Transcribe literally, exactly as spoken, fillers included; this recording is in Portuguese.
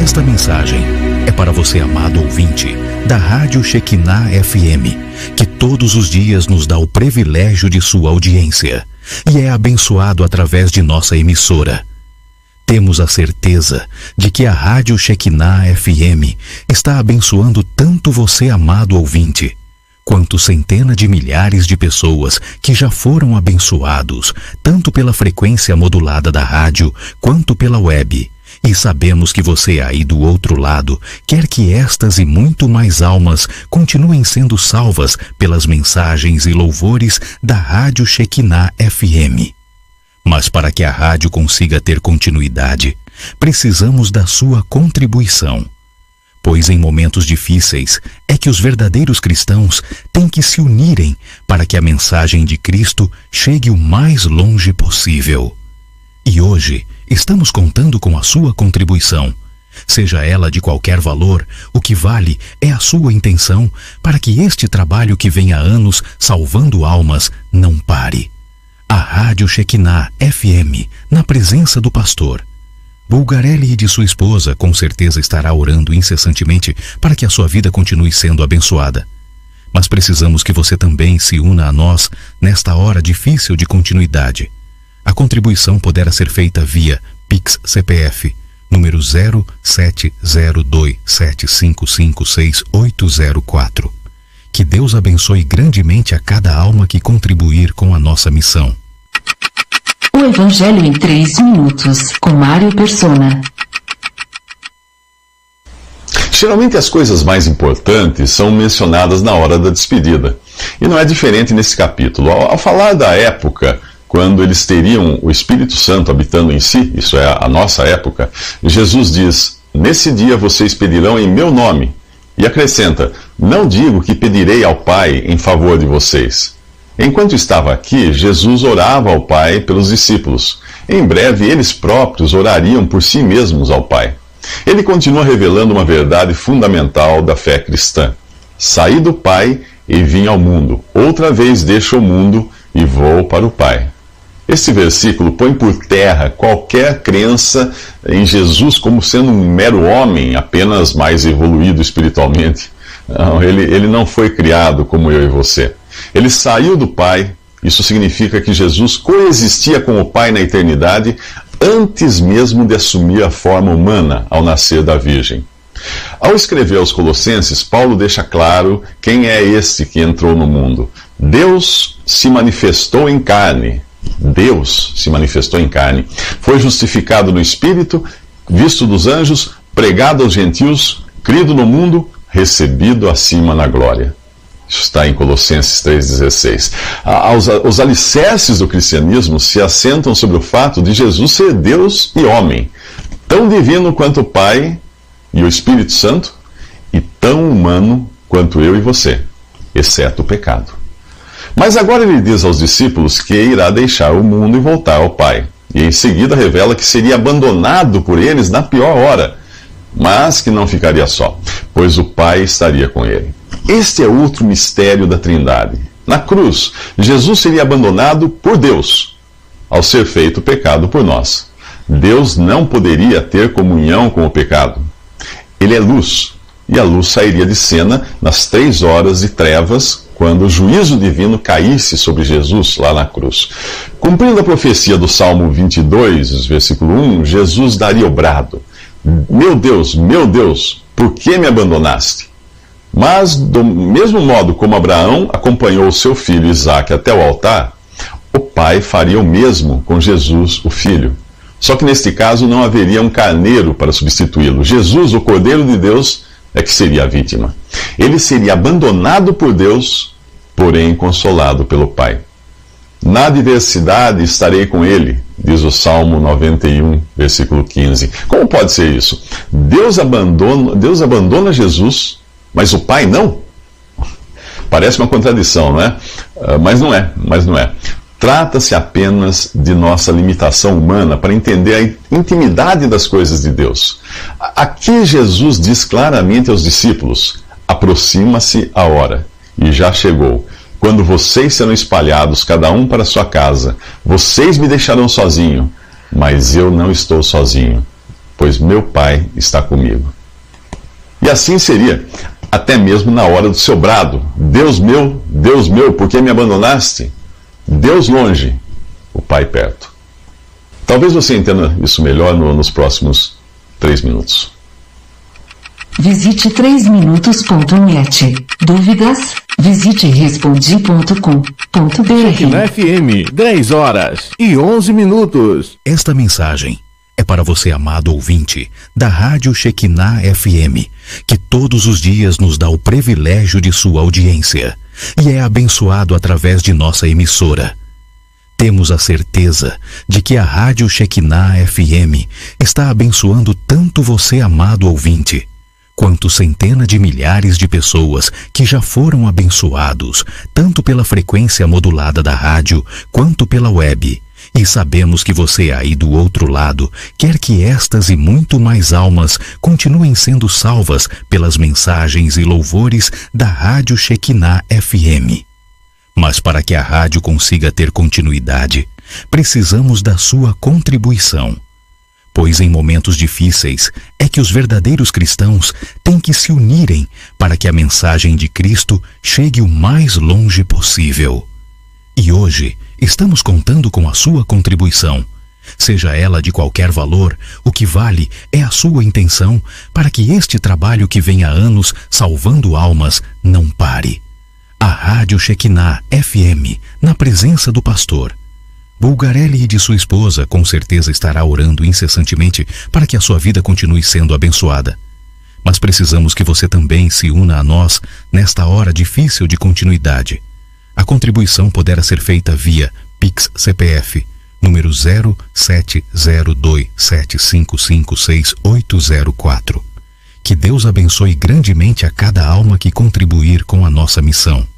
Esta mensagem é para você, amado ouvinte, da Rádio Shekinah F M, que todos os dias nos dá o privilégio de sua audiência e é abençoado através de nossa emissora. Temos a certeza de que a Rádio Shekinah F M está abençoando tanto você, amado ouvinte, quanto centenas de milhares de pessoas que já foram abençoados, tanto pela frequência modulada da rádio, quanto pela web. E sabemos que você aí do outro lado quer que estas e muito mais almas continuem sendo salvas pelas mensagens e louvores da Rádio Shekinah F M. Mas para que a rádio consiga ter continuidade, precisamos da sua contribuição. Pois em momentos difíceis é que os verdadeiros cristãos têm que se unirem para que a mensagem de Cristo chegue o mais longe possível. E hoje estamos contando com a sua contribuição. Seja ela de qualquer valor, o que vale é a sua intenção para que este trabalho que vem há anos salvando almas não pare. A Rádio Shekinah F M, na presença do pastor Bulgarelli e de sua esposa, com certeza estará orando incessantemente para que a sua vida continue sendo abençoada. Mas precisamos que você também se una a nós nesta hora difícil de continuidade. A contribuição poderá ser feita via Pix C P F, número zero sete zero dois sete cinco cinco seis oito zero quatro. Que Deus abençoe grandemente a cada alma que contribuir com a nossa missão. O Evangelho em três minutos, com Mário Persona. Geralmente as coisas mais importantes são mencionadas na hora da despedida. E não é diferente nesse capítulo. Ao, ao falar da época quando eles teriam o Espírito Santo habitando em si, isso é a nossa época, Jesus diz: nesse dia vocês pedirão em meu nome. E acrescenta: não digo que pedirei ao Pai em favor de vocês. Enquanto estava aqui, Jesus orava ao Pai pelos discípulos. Em breve, eles próprios orariam por si mesmos ao Pai. Ele continua revelando uma verdade fundamental da fé cristã: saí do Pai e vim ao mundo. Outra vez deixo o mundo e vou para o Pai. Este versículo põe por terra qualquer crença em Jesus como sendo um mero homem, apenas mais evoluído espiritualmente. Não, ele, ele não foi criado como eu e você. Ele saiu do Pai. Isso significa que Jesus coexistia com o Pai na eternidade antes mesmo de assumir a forma humana ao nascer da Virgem. Ao escrever aos Colossenses, Paulo deixa claro quem é este que entrou no mundo. Deus se manifestou em carne. Deus se manifestou em carne. Foi justificado no Espírito, visto dos anjos, pregado aos gentios, crido no mundo, recebido acima na glória. Isso está em Colossenses três dezesseis. Os alicerces do cristianismo se assentam sobre o fato de Jesus ser Deus e homem, tão divino quanto o Pai e o Espírito Santo, e tão humano quanto eu e você, exceto o pecado. Mas agora ele diz aos discípulos que irá deixar o mundo e voltar ao Pai. E em seguida revela que seria abandonado por eles na pior hora, mas que não ficaria só, pois o Pai estaria com ele. Este é outro mistério da Trindade. Na cruz, Jesus seria abandonado por Deus, ao ser feito pecado por nós. Deus não poderia ter comunhão com o pecado. Ele é luz, e a luz sairia de cena nas três horas de trevas, quando o juízo divino caísse sobre Jesus lá na cruz. Cumprindo a profecia do Salmo vinte e dois, versículo um, Jesus daria o brado: meu Deus, meu Deus, por que me abandonaste? Mas, do mesmo modo como Abraão acompanhou seu filho Isaque até o altar, o Pai faria o mesmo com Jesus, o Filho. Só que neste caso não haveria um carneiro para substituí-lo. Jesus, o Cordeiro de Deus, é que seria a vítima. Ele seria abandonado por Deus, porém consolado pelo Pai. Na adversidade estarei com ele, diz o Salmo noventa e um, versículo quinze. Como pode ser isso? Deus abandona, Deus abandona Jesus, mas o Pai não? Parece uma contradição, não é? Uh, mas não é, mas não é. Trata-se apenas de nossa limitação humana para entender a intimidade das coisas de Deus. Aqui Jesus diz claramente aos discípulos: aproxima-se a hora, e já chegou, quando vocês serão espalhados, cada um para sua casa. Vocês me deixarão sozinho, mas eu não estou sozinho. pois meu Pai está comigo. E assim seria, até mesmo na hora do seu brado: Deus meu, Deus meu, por que me abandonaste? Deus longe, o Pai perto. Talvez você entenda isso melhor no, nos próximos três minutos. Visite três minutos ponto net. Dúvidas? Visite respondi ponto com ponto br. Na F M, dez horas e onze minutos. Esta mensagem é para você, amado ouvinte, da Rádio Shekinah F M, que todos os dias nos dá o privilégio de sua audiência e é abençoado através de nossa emissora. Temos a certeza de que a Rádio Shekinah F M está abençoando tanto você, amado ouvinte, quanto centenas de milhares de pessoas que já foram abençoados, tanto pela frequência modulada da rádio, quanto pela web. E sabemos que você aí do outro lado quer que estas e muito mais almas continuem sendo salvas pelas mensagens e louvores da Rádio Shekinah F M. Mas para que a rádio consiga ter continuidade, precisamos da sua contribuição. Pois em momentos difíceis é que os verdadeiros cristãos têm que se unirem para que a mensagem de Cristo chegue o mais longe possível. E hoje estamos contando com a sua contribuição. Seja ela de qualquer valor, o que vale é a sua intenção para que este trabalho que vem há anos salvando almas não pare. A Rádio Shekinah F M, na presença do pastor Bulgarelli e de sua esposa, com certeza estará orando incessantemente para que a sua vida continue sendo abençoada. Mas precisamos que você também se una a nós nesta hora difícil de continuidade. A contribuição poderá ser feita via Pix C P F, número zero sete zero dois sete cinco cinco seis oito zero quatro. Que Deus abençoe grandemente a cada alma que contribuir com a nossa missão.